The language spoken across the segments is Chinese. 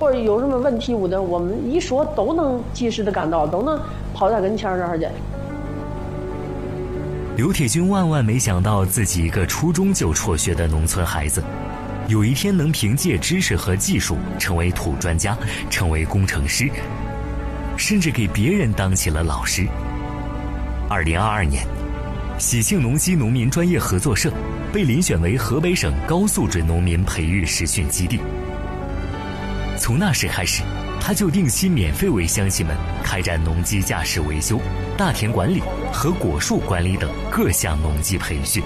或者有什么问题我们一说都能及时的赶到，都能跑他跟前这儿去。 刘铁军万万没想到，自己一个初中就辍学的农村孩子，有一天能凭借知识和技术成为土专家，成为工程师，甚至给别人当起了老师。2022年，喜庆农机农民专业合作社被遴选为河北省高素质农民培育实训基地。从那时开始，他就定期免费为乡亲们开展农机驾驶维修、大田管理和果树管理等各项农机培训。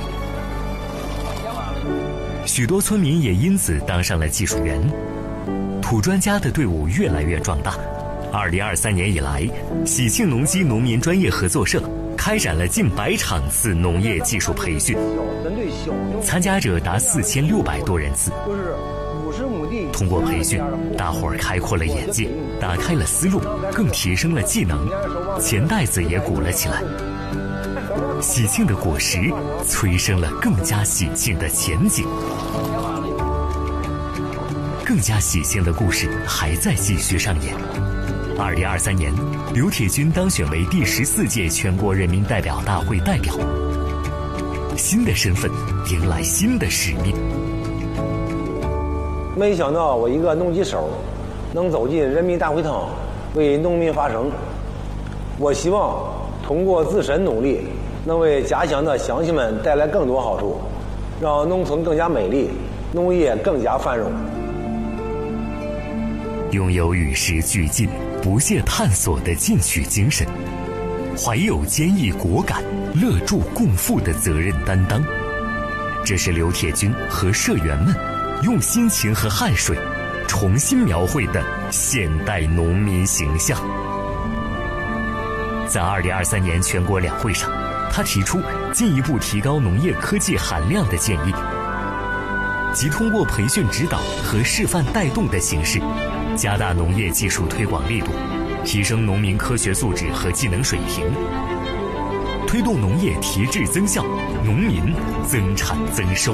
许多村民也因此当上了技术员，土专家的队伍越来越壮大。2023年以来，喜庆农机农民专业合作社开展了近100场次农业技术培训，参加者达4600多人次。通过培训，大伙儿开阔了眼界，打开了思路，更提升了技能，钱袋子也鼓了起来。喜庆的果实催生了更加喜庆的前景。更加喜庆的故事还在继续上演。2023年，刘铁军当选为第14届全国人民代表大会代表，新的身份迎来新的使命。 没想到我一个农机手能走进人民大会堂，为农民发声。我希望通过自身努力，能为家乡的乡亲们带来更多好处，让农村更加美丽，农业更加繁荣。 拥有与时俱进、不懈探索的进取精神，怀有坚毅果敢、乐助共富的责任担当，这是刘铁军和社员们用辛勤和汗水重新描绘的现代农民形象。在2023年全国两会上，他提出进一步提高农业科技含量的建议，即通过培训指导和示范带动的形式，加大农业技术推广力度，提升农民科学素质和技能水平，推动农业提质增效，农民增产增收。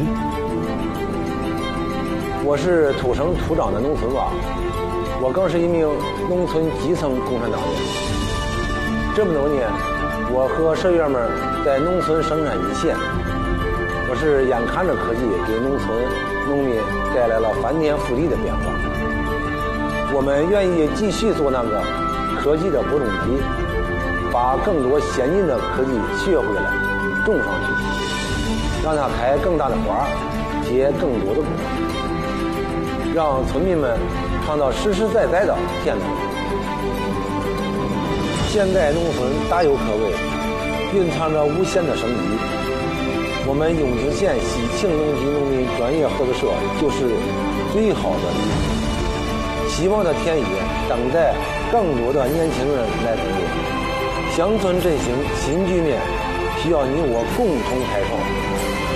我是土生土长的农村娃，我更是一名农村基层共产党员。这么多年，我和社员们在农村生产一线，我是眼看着科技给农村农民带来了翻天覆地的变化。我们愿意继续做那个科技的播种机，把更多先进的科技学回来，种上去，让它开更大的花，结更多的果，让村民们尝到实实在在的甜头。现代农村大有可为，蕴藏着无限的生机。我们永清县喜庆农机农民专业合作社就是最好的例子。希望的田野等待更多的年轻人来耕耘。乡村振兴新局面需要你我共同开创。